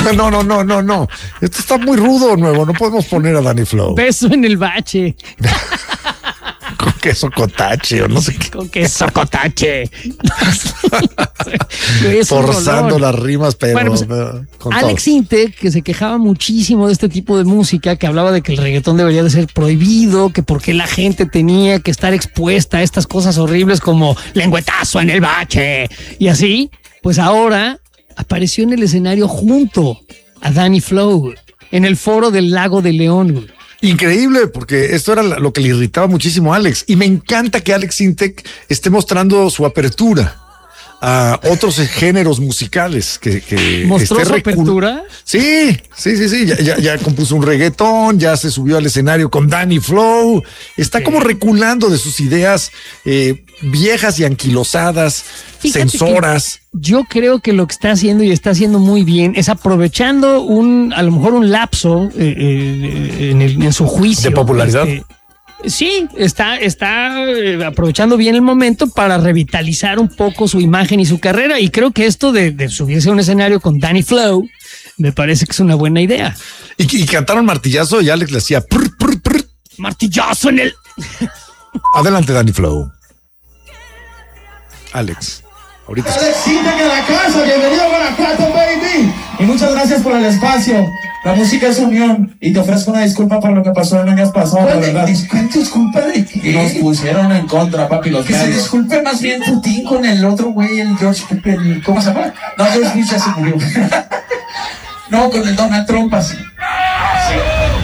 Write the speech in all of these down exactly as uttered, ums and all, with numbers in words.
No, no, no, no, no. Esto está muy rudo, nuevo. No podemos poner a Danny Flow. Beso en el bache. Con queso cotache o no sé qué. Con queso cotache. Forzando las rimas, pero, bueno, pues, pero con Alex todo. Intec, que se quejaba muchísimo de este tipo de música, que hablaba de que el reggaetón debería de ser prohibido, que por qué la gente tenía que estar expuesta a estas cosas horribles como lengüetazo en el bache y así, pues ahora apareció en el escenario junto a Danny Flow en el foro del Lago de León. Increíble, porque esto era lo que le irritaba muchísimo a Alex. Y me encanta que Alex Intec esté mostrando su apertura a otros géneros musicales. Que, que ¿Mostró esté su recul- apertura? Sí, sí, sí, sí. Ya, ya, ya compuso un reggaetón, ya se subió al escenario con Danny Flow. Está sí. como reculando de sus ideas eh, viejas y anquilosadas, Fíjate censoras. Yo creo que lo que está haciendo y está haciendo muy bien es aprovechando un, a lo mejor un lapso eh, eh, en, el, en su juicio. ¿De popularidad? Este, sí, está, está eh, aprovechando bien el momento para revitalizar un poco su imagen y su carrera. Y creo que esto de, de subirse a un escenario con Danny Flow me parece que es una buena idea. Y, y cantaron martillazo y Alex le hacía prr, prr, prr. Martillazo en el... Adelante, Danny Flow. Alex. Ahorita. Alex Intec en la casa, bienvenido a Guanajuato, baby. Y muchas gracias por el espacio. La música es unión. Y te ofrezco una disculpa por lo que pasó en años pasados, la verdad. ¿Disculpa de qué? Nos pusieron en contra, papi, los que medios. Se disculpe más bien Putin con el otro güey, el George, el, ¿cómo se llama? No, George Bush ya se murió. No, con el Donald Trump así. Sí.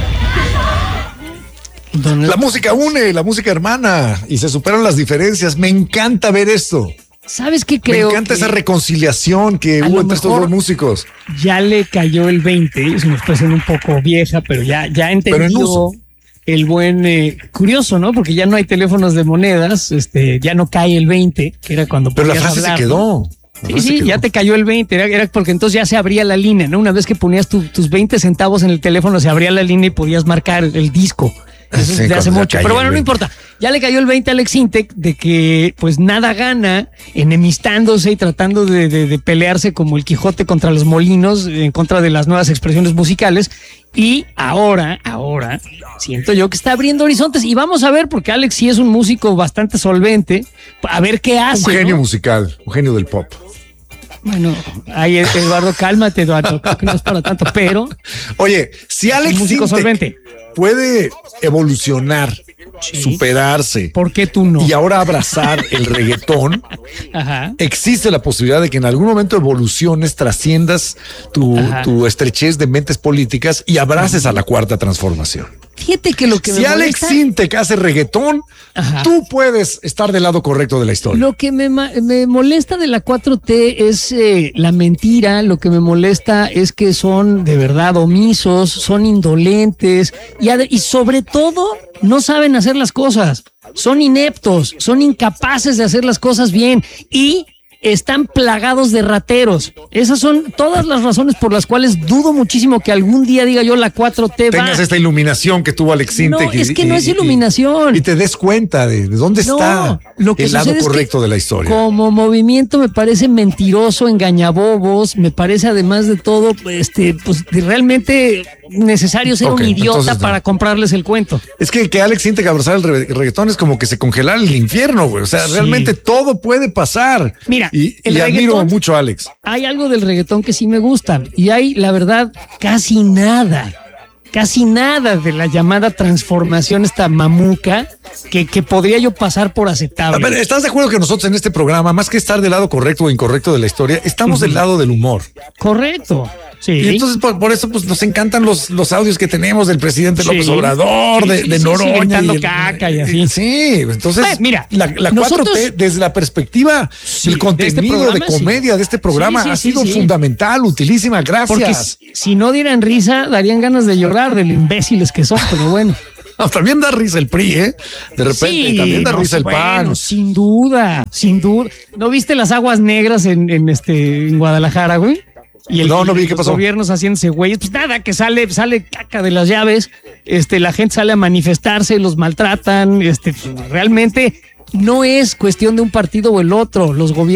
La música une, la música hermana y se superan las diferencias. Me encanta ver esto. ¿Sabes qué creo? Me encanta que esa reconciliación que hubo entre estos dos músicos. Ya le cayó el veinte, es una expresión un poco vieja, pero ya, ya entendió el buen eh, curioso, ¿no? Porque ya no hay teléfonos de monedas, este, ya no cae el veinte, que era cuando Pero la frase hablar, se quedó. ¿no? Sí, sí, ya te cayó el veinte, era, era porque entonces ya se abría la línea, ¿no? Una vez que ponías tu, tus veinte centavos en el teléfono, se abría la línea y podías marcar el, el disco. Eso sí, es de hace mucho. Pero bueno, no importa. Ya le cayó el veinte a Alex Intec de que pues nada gana enemistándose y tratando de, de, de pelearse como el Quijote contra los molinos en contra de las nuevas expresiones musicales. Y ahora, ahora, siento yo que está abriendo horizontes. Y vamos a ver, porque Alex sí es un músico bastante solvente, a ver qué hace. Un genio ¿no? musical, un genio del pop. Bueno, ahí Eduardo, cálmate, Eduardo, creo que no es para tanto, pero... Oye, si Alex músico solvente puede evolucionar, sí. superarse. ¿Por qué tú no? Y ahora abrazar el reggaetón. Ajá. Existe la posibilidad de que en algún momento evoluciones, trasciendas tu, tu estrechez de mentes políticas y abraces a la cuarta transformación. Fíjate que lo que si me Alex molesta... Intec hace reggaetón, ajá, tú puedes estar del lado correcto de la historia. Lo que me, me molesta de la cuatro T es eh, la mentira. Lo que me molesta es que son de verdad omisos, son indolentes y, y sobre todo no saben hacer las cosas. Son ineptos, son incapaces de hacer las cosas bien y están plagados de rateros. Esas son todas las razones por las cuales dudo muchísimo que algún día diga yo la cuatro T va. Tengas esta iluminación que tuvo Alex Intec. No, es que y, no es iluminación. Y, y te des cuenta de, de dónde no, está lo que el lado correcto de la historia. Como movimiento me parece mentiroso, engañabobos, me parece además de todo, este, pues realmente necesario ser okay, un idiota entonces, para no. comprarles el cuento. Es que que Alex Intec abrazar el reggaetón es como que se congelara el infierno, güey. O sea, sí. realmente todo puede pasar. Mira, y, y admiro mucho a Alex. Hay algo del reggaetón que sí me gusta y hay, la verdad, casi nada. Casi nada de la llamada transformación esta mamuca que, que podría yo pasar por aceptable. A ver, ¿estás de acuerdo que nosotros en este programa, más que estar del lado correcto o incorrecto de la historia, estamos uh-huh. del lado del humor? Correcto. Sí. Y entonces por, por eso pues nos encantan los, los audios que tenemos del presidente sí. López Obrador, sí, de, sí, de sí, Noroña. Sí, y el, caca y así. Sí, entonces pues, mira, la, la nosotros, cuatro T desde la perspectiva sí, el contenido de, este programa, de comedia sí. de este programa sí, sí, ha sido sí, fundamental, utilísima, gracias. Porque si, si no dieran risa, darían ganas de llorar de lo imbéciles que son, pero bueno. No, también da risa el P R I, ¿eh? De repente, sí, también da no, risa el bueno, P A N. Sin duda, sin duda. ¿No viste las aguas negras en, en este en Guadalajara, güey? Y el, no, no vi qué pasó. Los gobiernos haciéndose güeyes, pues nada, que sale, sale caca de las llaves, este, la gente sale a manifestarse, los maltratan, este, realmente no es cuestión de un partido o el otro, los gobiernos